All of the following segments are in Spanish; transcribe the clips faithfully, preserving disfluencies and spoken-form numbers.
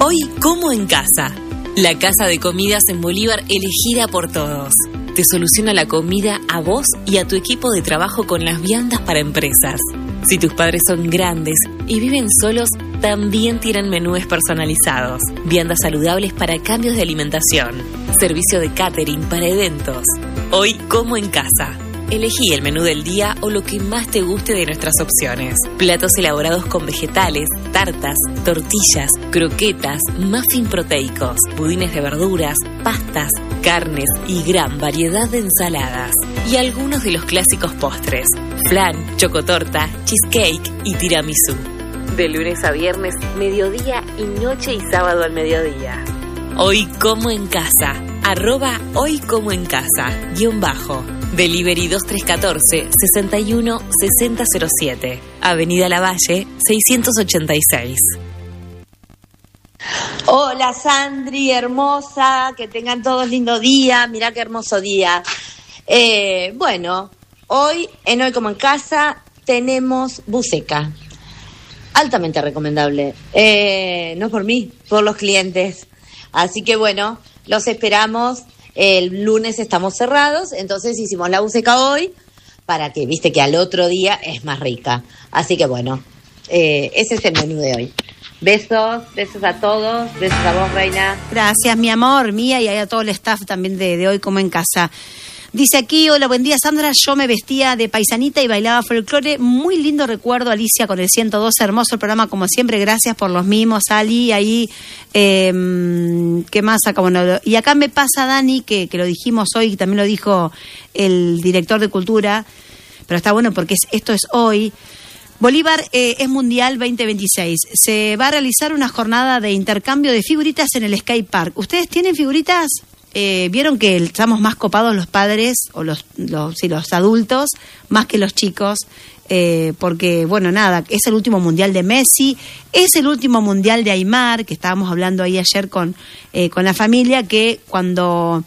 Hoy como en casa. La casa de comidas en Bolívar elegida por todos. Te soluciona la comida a vos y a tu equipo de trabajo con las viandas para empresas. Si tus padres son grandes y viven solos, también tienen menúes personalizados, viandas saludables para cambios de alimentación, servicio de catering para eventos. Hoy como en casa. Elegí el menú del día o lo que más te guste de nuestras opciones. Platos elaborados con vegetales, tartas, tortillas, croquetas, muffin proteicos, budines de verduras, pastas, carnes y gran variedad de ensaladas. Y algunos de los clásicos postres: flan, chocotorta, cheesecake y tiramisú. De lunes a viernes, mediodía y noche y sábado al mediodía. Hoy como en casa. Arroba hoy como en casa. Guión bajo. Delivery dos tres uno cuatro, sesenta y uno, sesenta cero siete. Avenida Lavalle, seiscientos ochenta y seis. Hola Sandri, hermosa, que tengan todos lindo día. Mirá qué hermoso día. Eh, bueno, hoy en Hoy como en casa tenemos buceca. Altamente recomendable. Eh, no por mí, por los clientes. Así que bueno, los esperamos. El lunes estamos cerrados, entonces hicimos la buceca hoy para que, viste, que al otro día es más rica. Así que bueno, eh, ese es el menú de hoy. Besos, besos a todos, besos a vos, Reina. Gracias, mi amor, mía, y a todo el staff también de, de Hoy como en casa. Dice aquí, hola, buen día Sandra, yo me vestía de paisanita y bailaba folclore, muy lindo recuerdo, Alicia con el ciento dos, hermoso el programa como siempre, gracias por los mimos, Ali, ahí, eh, ¿qué más acá? Bueno, y acá me pasa Dani, que, que lo dijimos hoy, también lo dijo el director de Cultura, pero está bueno porque es, esto es hoy. Bolívar eh, es Mundial veinte veintiséis, se va a realizar una jornada de intercambio de figuritas en el Skate Park. ¿Ustedes tienen figuritas? Eh, vieron que estamos más copados los padres o los, los, sí, los adultos más que los chicos, eh, porque bueno, nada, es el último mundial de Messi, es el último mundial de Aymar, que estábamos hablando ahí ayer con, eh, con la familia, que cuando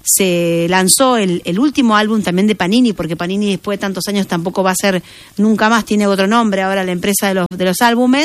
se lanzó el, el último álbum también de Panini, porque Panini después de tantos años tampoco va a ser nunca más, tiene otro nombre ahora la empresa de los, de los álbumes.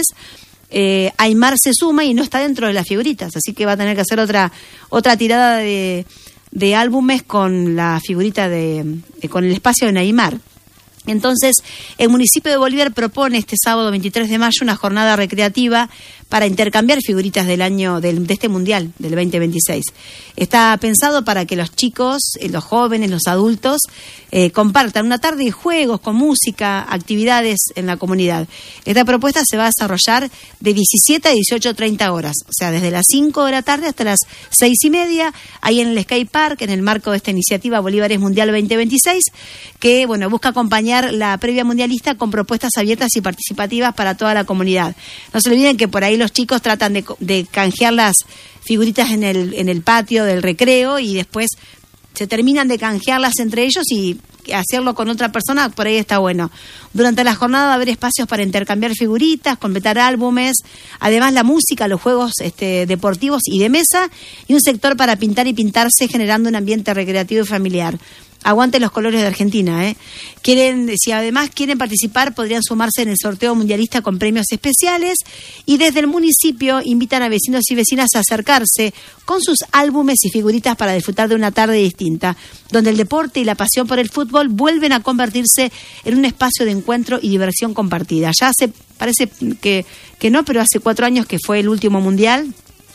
Eh, Aymar se suma y no está dentro de las figuritas, así que va a tener que hacer otra otra tirada de, de álbumes con la figurita de, de con el espacio de Neymar. Entonces, el municipio de Bolívar propone este sábado veintitrés de mayo una jornada recreativa para intercambiar figuritas del año del, de este mundial del veinte veintiséis. Está pensado para que los chicos, los jóvenes, los adultos eh, compartan una tarde de juegos con música, actividades en la comunidad. Esta propuesta se va a desarrollar de diecisiete a dieciocho treinta horas, o sea, desde las cinco de la tarde hasta las seis y media, ahí en el Skate Park, en el marco de esta iniciativa Bolívar es Mundial veinte veintiséis, que bueno, busca acompañar la previa mundialista con propuestas abiertas y participativas para toda la comunidad. No se olviden que por ahí los chicos tratan de, de canjear las figuritas en el, en el patio del recreo y después se terminan de canjearlas entre ellos y hacerlo con otra persona, por ahí está bueno. Durante la jornada va a haber espacios para intercambiar figuritas, completar álbumes, además la música, los juegos este, deportivos y de mesa, y un sector para pintar y pintarse, generando un ambiente recreativo y familiar. Aguante los colores de Argentina, ¿eh? Quieren, si además quieren participar, podrían sumarse en el sorteo mundialista con premios especiales, y desde el municipio invitan a vecinos y vecinas a acercarse con sus álbumes y figuritas para disfrutar de una tarde distinta, donde el deporte y la pasión por el fútbol vuelven a convertirse en un espacio de encuentro y diversión compartida. Ya hace, parece que, que no, pero hace cuatro años que fue el último mundial.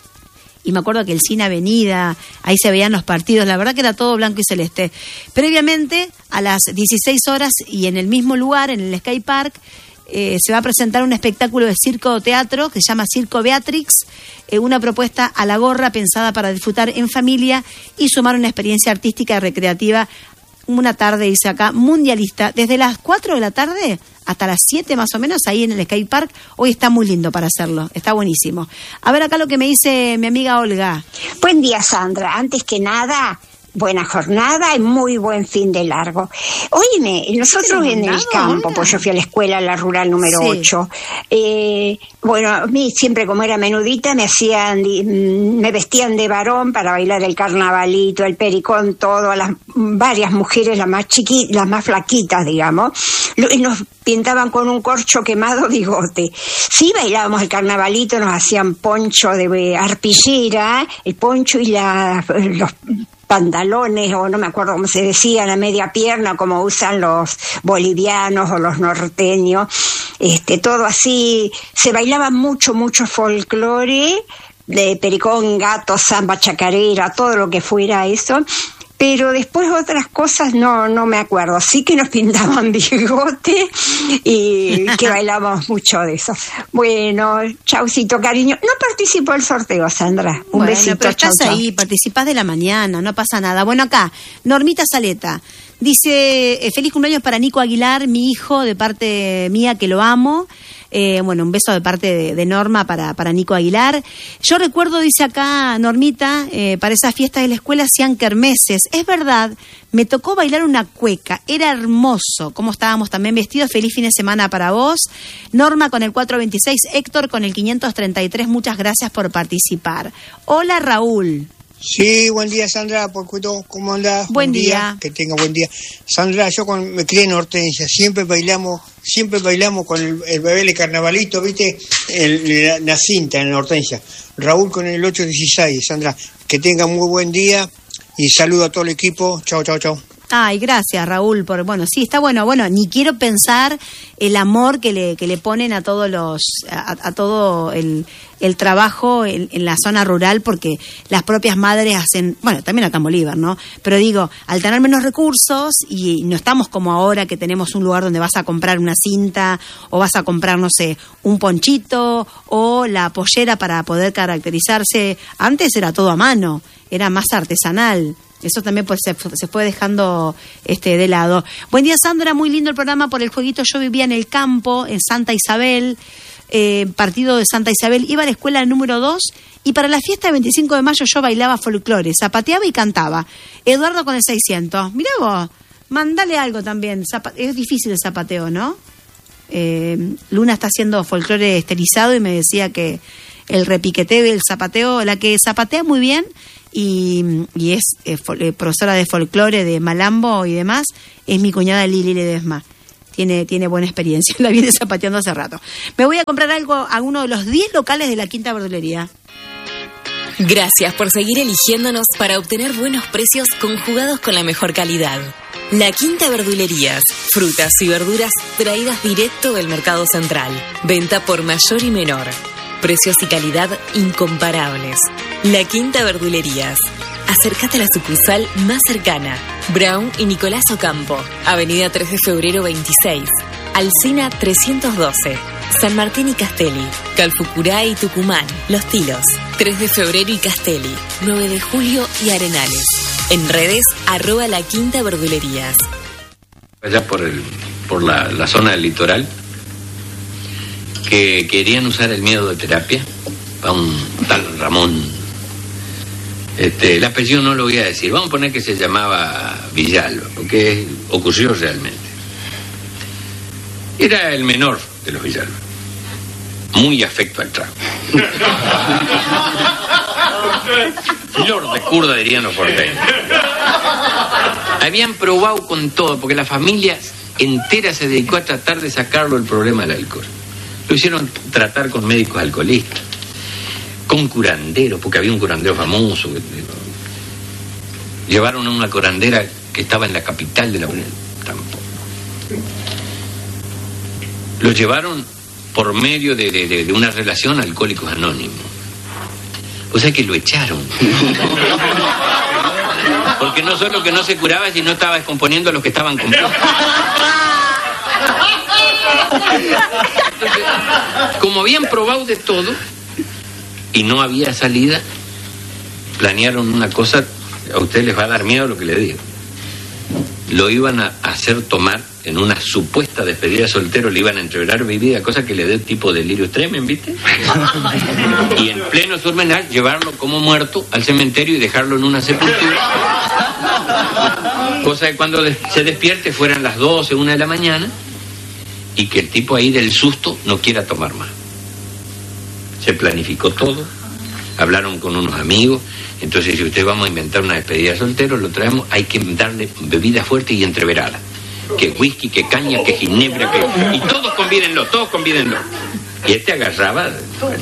Y me acuerdo que el Cine Avenida, ahí se veían los partidos, la verdad que era todo blanco y celeste. Previamente, a las dieciséis horas y en el mismo lugar, en el Skate Park, eh, se va a presentar un espectáculo de circo-teatro que se llama Circo Beatrix, eh, una propuesta a la gorra pensada para disfrutar en familia y sumar una experiencia artística y recreativa. Una tarde, dice acá, mundialista, desde las cuatro de la tarde hasta las siete más o menos, ahí en el Skate Park. Hoy está muy lindo para hacerlo, está buenísimo. A ver acá lo que me dice mi amiga Olga. Buen día, Sandra. Antes que nada, buena jornada y muy buen fin de largo. Óyeme, nosotros en el campo, pues yo fui a la escuela, la rural número sí. ocho, eh, bueno, a mí siempre como era menudita me hacían, me vestían de varón para bailar el carnavalito, el pericón, todo, a las varias mujeres, las más chiquitas, las más flaquitas, digamos, y nos pintaban con un corcho quemado bigote. Sí, bailábamos el carnavalito, nos hacían poncho de arpillera, el poncho y la, los pantalones, o no me acuerdo cómo se decían, a media pierna, como usan los bolivianos o los norteños, este, todo así. Se bailaba mucho, mucho folclore, de pericón, gato, samba, chacarera, todo lo que fuera eso. Pero después otras cosas no no me acuerdo. Sí que nos pintaban bigote y que bailábamos mucho de eso. Bueno, chaucito, cariño. No participo del sorteo, Sandra. Un bueno, besito, pero estás chau, chau. ahí, participás de la mañana, no pasa nada. Bueno, acá, Normita Saleta. Dice, eh, feliz cumpleaños para Nico Aguilar, mi hijo, de parte mía, que lo amo. Eh, bueno, un beso de parte de, de Norma para, para Nico Aguilar. Yo recuerdo, dice acá Normita, eh, para esas fiestas de la escuela hacían kermeses. Es verdad, me tocó bailar una cueca, era hermoso. Cómo estábamos también vestidos. Feliz fin de semana para vos. Norma con el cuatrocientos veintiséis, Héctor con el quinientos treinta y tres. Muchas gracias por participar. Hola, Raúl. Sí, buen día, Sandra, por cuento, ¿cómo andás? Buen, buen día. día. Que tenga buen día. Sandra, yo con, me crié en Hortensia, siempre bailamos, siempre bailamos con el, el bebé de carnavalito, ¿viste? El, la, la cinta en Hortensia. Raúl con el ocho dieciséis, Sandra, que tenga muy buen día y saludo a todo el equipo. Chao, chao, chao. Ay, gracias, Raúl, por, bueno, sí, está bueno, bueno, ni quiero pensar el amor que le, que le ponen a todos los, a, a todo el, el trabajo en, en la zona rural, porque las propias madres hacen, bueno, también acá en Bolívar, ¿no? Pero digo, al tener menos recursos, y no estamos como ahora que tenemos un lugar donde vas a comprar una cinta, o vas a comprar, no sé, un ponchito, o la pollera para poder caracterizarse, antes era todo a mano, era más artesanal. Eso también pues se, se fue dejando este de lado. Buen día, Sandra, muy lindo el programa por el jueguito. Yo vivía en el campo, en Santa Isabel, eh, partido de Santa Isabel. Iba a la escuela número dos y para la fiesta del veinticinco de mayo yo bailaba folclore, zapateaba y cantaba. Eduardo con el seiscientos. Mirá vos, mandale algo también. Zap- es difícil el zapateo, ¿no? Eh, Luna está haciendo folclore estilizado y me decía que el repiqueteo y el zapateo, la que zapatea muy bien y, y es eh, fol, eh, profesora de folclore, de malambo y demás, es mi cuñada Lili Ledesma. Tiene, tiene buena experiencia, la viene zapateando hace rato. Me voy a comprar algo a uno de los diez locales de la Quinta Verdulería. Gracias por seguir eligiéndonos para obtener buenos precios conjugados con la mejor calidad. La Quinta Verdulerías, frutas y verduras traídas directo del mercado central. Venta por mayor y menor. Precios y calidad incomparables. La Quinta Verdulerías. Acércate a la sucursal más cercana. Brown y Nicolás Ocampo. Avenida tres de febrero veintiséis. Alsina trescientos doce. San Martín y Castelli. Calfucurá y Tucumán. Los Tilos. tres de febrero y Castelli. nueve de julio y Arenales. En redes, arroba La Quinta Verdulerías. Allá por, el, por la, la zona del litoral, que querían usar el miedo de terapia a un tal Ramón. Este, el apellido no lo voy a decir, vamos a poner que se llamaba Villalba, porque ocurrió realmente. Era el menor de los Villalba, muy afecto al trago. Flor de curda, dirían los porteños. Habían probado con todo, porque la familia entera se dedicó a tratar de sacarlo el problema del alcohol. Lo hicieron tratar con médicos alcoholistas, con curanderos, porque había un curandero famoso. Llevaron a una curandera que estaba en la capital de la Unión. Tampoco. Lo llevaron por medio de, de, de una relación Alcohólicos Anónimos. O sea que lo echaron. Porque no solo que no se curaba, sino estaba descomponiendo a los que estaban componiendo. Entonces, como habían probado de todo y no había salida, planearon una cosa. A ustedes les va a dar miedo lo que les digo. Lo iban a hacer tomar en una supuesta despedida de soltero le iban a entregar bebida, cosa que le dio tipo delirio tremendo, ¿viste? Y en pleno surmenal llevarlo como muerto al cementerio y dejarlo en una sepultura, cosa que cuando se despierte fueran las doce, una de la mañana, y que el tipo ahí del susto no quiera tomar más. Se planificó todo, hablaron con unos amigos. Entonces, si usted vamos a inventar una despedida de soltero, lo traemos, hay que darle bebida fuerte y entreverada. Que whisky, que caña, que ginebra, que... y todos convídenlo, todos convídenlo. Y este agarraba...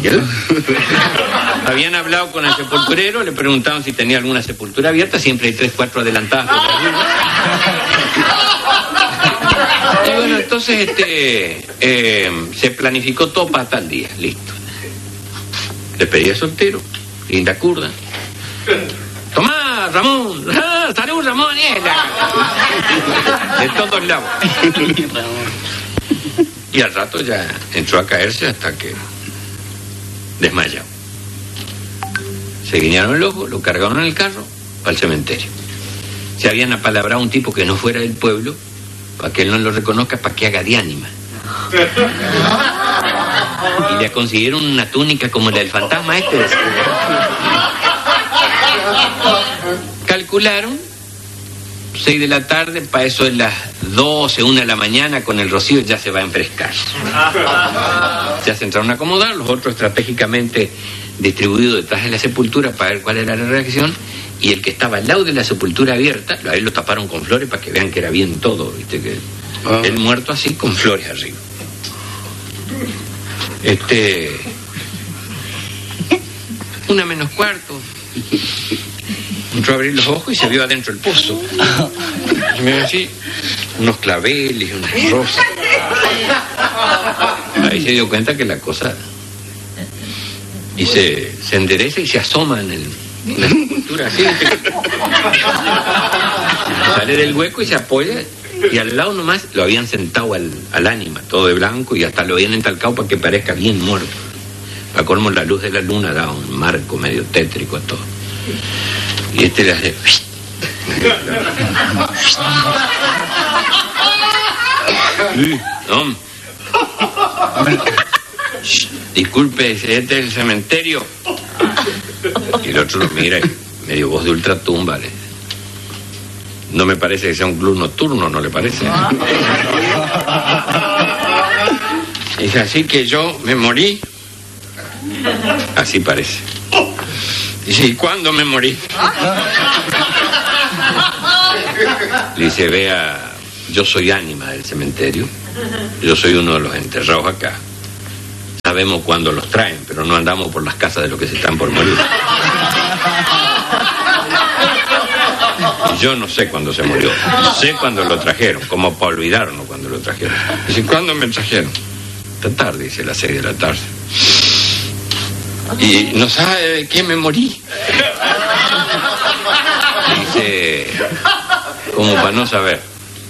Habían hablado con el sepulturero, le preguntaban si tenía alguna sepultura abierta, siempre hay tres, cuatro adelantadas. Y bueno, entonces este eh, se planificó todo para tal día, listo. Despedida de soltero, linda curda. Tomá, Ramón, ah, salud, Ramón, de todos lados. Y al rato ya entró a caerse hasta que desmayó. Se guiñaron el ojo, lo cargaron en el carro para el cementerio. Se habían apalabrado un tipo que no fuera del pueblo, para que él no lo reconozca, para que haga de ánima. Y le consiguieron una túnica como la del fantasma este. Calcularon seis de la tarde, para eso de las doce, una de la mañana, con el rocío ya se va a enfrescar. Ya se entraron a acomodar, los otros estratégicamente distribuidos detrás de la sepultura para ver cuál era la reacción, y el que estaba al lado de la sepultura abierta, ahí lo taparon con flores para que vean que era bien todo, ¿viste? Que ah. El muerto así con flores arriba. Este... Una menos cuarto. Entró a abrir los ojos y se vio adentro el pozo. Y me así, unos claveles, unas rosas. Ahí se dio cuenta que la cosa... Y se, se endereza y se asoma en, el, en la sepultura así. Sale del hueco y se apoya. Y al lado nomás lo habían sentado al, al ánima, todo de blanco, y hasta lo habían entalcado para que parezca bien muerto. Para colmo, la luz de la luna da un marco medio tétrico a todo. Y este le hace... No. Disculpe, este es el cementerio. Y el otro lo mira y medio voz de ultratumba. Le... No me parece que sea un club nocturno, ¿no le parece? Dice, así que yo me morí. Así parece. Dice, ¿y cuándo me morí? Le dice, vea, yo soy ánima del cementerio. Yo soy uno de los enterrados acá. Sabemos cuándo los traen, pero no andamos por las casas de los que se están por morir. Y yo no sé cuándo se murió. Sé cuándo lo trajeron, como para olvidarnos cuando lo trajeron. Dice, ¿cuándo me trajeron? Esta tarde, dice, las seis de la tarde. Y no sabe de qué me morí. Dice, como para no saber.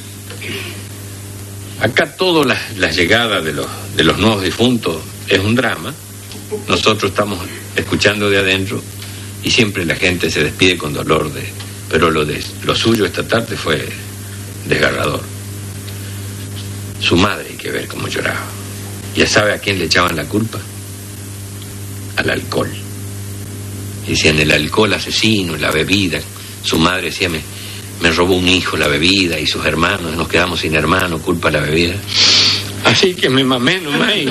Acá todas las, las llegadas de los, de los nuevos difuntos es un drama. Nosotros estamos escuchando de adentro y siempre la gente se despide con dolor de... Pero lo de lo suyo esta tarde fue desgarrador. Su madre, hay que ver cómo lloraba. ¿Ya sabe a quién le echaban la culpa? Al alcohol. Decían, el alcohol asesino, la bebida. Su madre decía, me, me robó un hijo la bebida, y sus hermanos, nos quedamos sin hermanos, culpa de la bebida. Así que me mamé nomás y...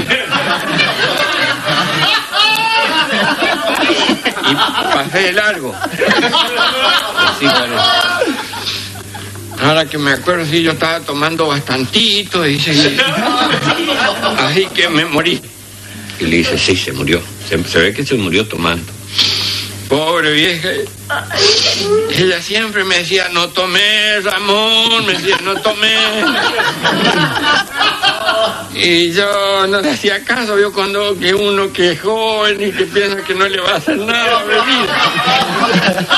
y pasé de largo. Así parece. Ahora que me acuerdo, sí, yo estaba tomando bastantito, dice, y... así que me morí. Y le dice, sí, se murió. Se, se ve que se murió tomando. Pobre vieja. Ella siempre me decía, no tomé, Ramón, me decía, no tomé. Y yo no le hacía caso, yo cuando que uno que es joven y que piensa que no le va a hacer nada a la bebida.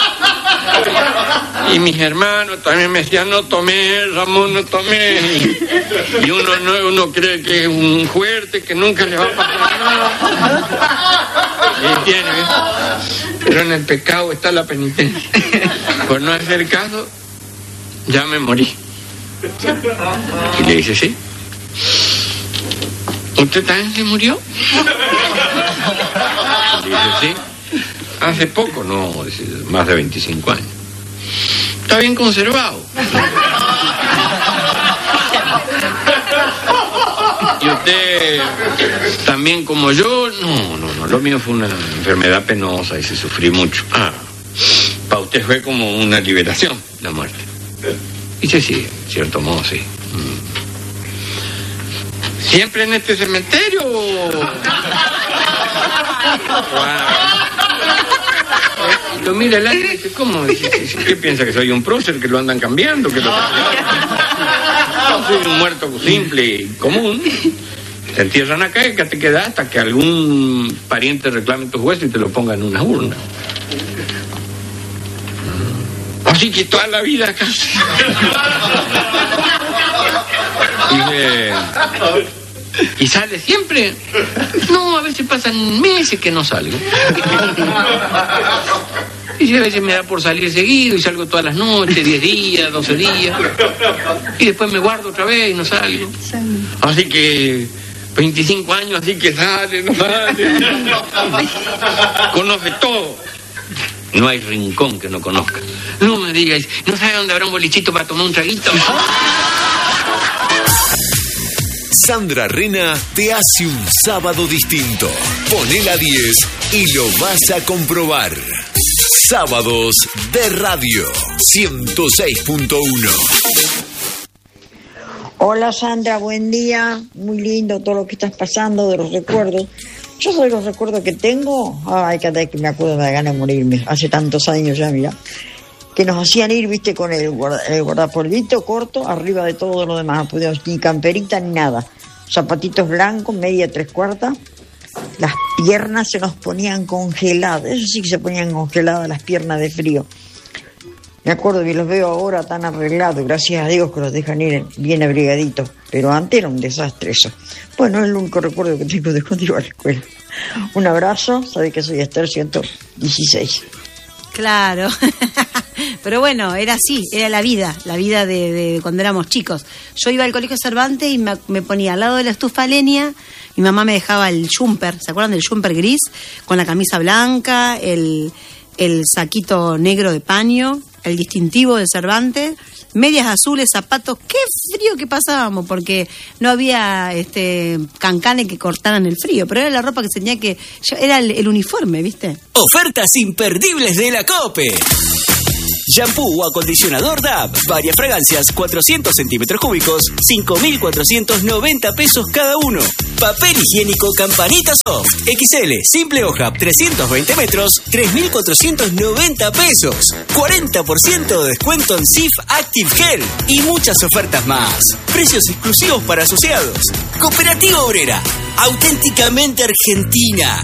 Y mis hermanos también me decían, no tomé, Ramón, no tomé. Y uno no, uno cree que es un fuerte, que nunca le va a pasar nada. ¿Entiendes? Pero en el pecado está la penitencia. Por no hacer caso, ya me morí. Y le dice, sí. ¿Usted también se murió? Le dice, sí. Hace poco, no, dice, más de veinticinco años. Está bien conservado. ¿Y usted también como yo? No, no, no. Lo mío fue una enfermedad penosa y se sufrí mucho. Ah, para usted fue como una liberación, la muerte. Dice, sí, en cierto modo, sí. ¿Siempre en este cementerio? Lo mira el aire y dice, ¿cómo? Dice, ¿qué piensa? ¿Que soy un prócer que lo andan cambiando? ¿Que lo no, soy un muerto simple y común. Te entierran acá y que te queda hasta que algún pariente reclame tus huesos y te lo ponga en una urna. Así que toda la vida acá. Dice, ¿y sale siempre? No, a veces pasan meses que no salgo. Y a veces me da por salir seguido y salgo todas las noches, diez días, doce días. Y después me guardo otra vez y no salgo. Así que veinticinco años, así que sale, no sale. Conoce todo. No hay rincón que no conozca. No me digas, ¿no sabe dónde habrá un bolichito para tomar un traguito? Sandra Rena te hace un sábado distinto. Poné la diez y lo vas a comprobar. Sábados de Radio ciento seis punto uno. Hola Sandra, buen día. Muy lindo todo lo que estás pasando, de los recuerdos. Yo soy los recuerdos que tengo. Ay, cada vez que me acuerdo me da ganas de morirme. Hace tantos años ya, mira. Que nos hacían ir, viste, con el, guarda, el guardapolvito corto, arriba de todo lo demás. No podíamos ni camperita ni nada. Zapatitos blancos, media tres cuartas. Las piernas se nos ponían congeladas. Eso sí que se ponían congeladas las piernas de frío. Me acuerdo que los veo ahora tan arreglados, gracias a Dios que los dejan ir bien abrigaditos. Pero antes era un desastre eso. Bueno, es el único recuerdo que tengo de cuando iba a la escuela. Un abrazo, sabe que soy Esther ciento dieciséis. Claro, pero bueno, era así, era la vida, la vida de, de cuando éramos chicos. Yo iba al colegio Cervantes y me, me ponía al lado de la estufa leña, mi mamá me dejaba el jumper, ¿se acuerdan del jumper gris? Con la camisa blanca, el, el saquito negro de paño, el distintivo de Cervantes, medias azules, zapatos. Qué frío que pasábamos, porque no había este cancanes que cortaran el frío, pero era la ropa que se tenía que... Era el, el uniforme, ¿viste? Ofertas imperdibles de la COPE. Shampoo o acondicionador D A B, varias fragancias, cuatrocientos centímetros cúbicos, cinco mil cuatrocientos noventa pesos cada uno. Papel higiénico Campanita Soft, equis ele, simple hoja, trescientos veinte metros, tres mil cuatrocientos noventa pesos. cuarenta por ciento de descuento en Sif Active Gel y muchas ofertas más. Precios exclusivos para asociados. Cooperativa Obrera, auténticamente argentina.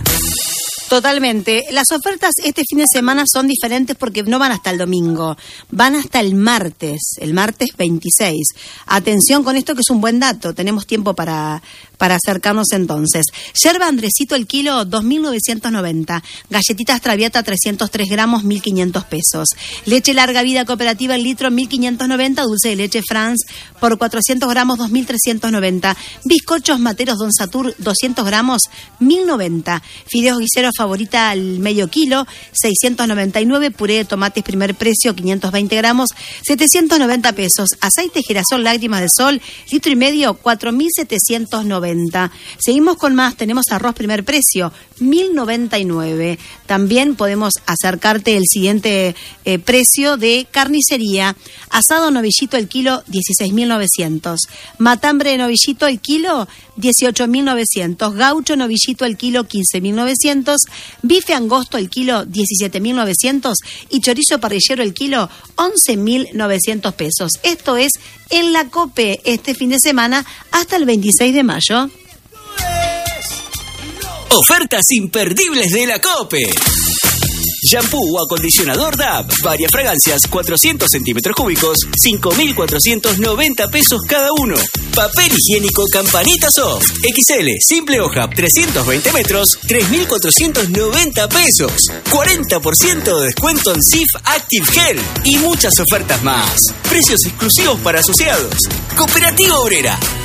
Totalmente. Las ofertas este fin de semana son diferentes porque no van hasta el domingo, van hasta el martes, el martes veintiséis. Atención con esto que es un buen dato, tenemos tiempo para, para acercarnos entonces. Yerba Andresito el kilo, dos mil novecientos noventa. Galletitas Traviata trescientos tres gramos, mil quinientos pesos. Leche Larga Vida Cooperativa el litro, mil quinientos noventa. Dulce de leche France por cuatrocientos gramos, dos mil trescientos noventa. Bizcochos Materos Don Satur, doscientos gramos, mil noventa. Fideos Guiseros Favorita al medio kilo, seiscientos noventa y nueve. Puré de tomates primer precio, quinientos veinte gramos, setecientos noventa pesos. Aceite girasol Lágrimas de Sol, litro y medio, cuatro mil setecientos noventa. Seguimos con más, tenemos arroz primer precio, mil noventa y nueve. También podemos acercarte el siguiente eh, precio de carnicería. Asado novillito el kilo, dieciséis mil novecientos. Matambre de novillito el kilo, dieciocho mil novecientos. Gaucho novillito el kilo, quince mil novecientos. Bife angosto el kilo, diecisiete mil novecientos. Y chorizo parrillero el kilo, once mil novecientos pesos. Esto es en la COPE este fin de semana hasta el veintiséis de mayo. Ofertas imperdibles de la COPE. Shampoo o acondicionador D A B. Varias fragancias, cuatrocientos centímetros cúbicos, cinco mil cuatrocientos noventa pesos cada uno. Papel higiénico Campanita Soft. X L, simple hoja, trescientos veinte metros, tres mil cuatrocientos noventa pesos. cuarenta por ciento de descuento en Cif Active Gel. Y muchas ofertas más. Precios exclusivos para asociados. Cooperativa Obrera.